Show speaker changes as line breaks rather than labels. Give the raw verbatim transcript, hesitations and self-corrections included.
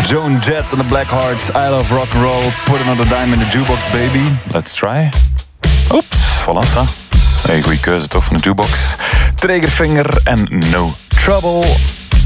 Joan Jett and the Blackhearts, I Love Rock and Roll, Put Another Dime in the Jukebox, baby. Let's try. Oeps, voilà, ça. Hey, goeie keuze toch van de jukebox. Triggerfinger en No Trouble.